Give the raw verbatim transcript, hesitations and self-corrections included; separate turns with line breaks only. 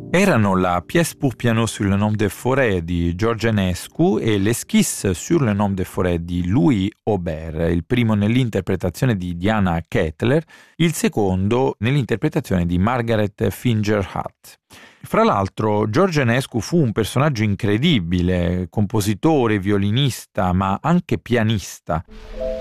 Erano la pièce pour piano sur le nom de Fauré di George Enescu e l'esquisse sur le nom de Fauré di Louis Aubert, il primo nell'interpretazione di Diana Kettler, il secondo nell'interpretazione di Margaret Finger-Hutt. Fra l'altro, George Enescu fu un personaggio incredibile, compositore, violinista, ma anche pianista.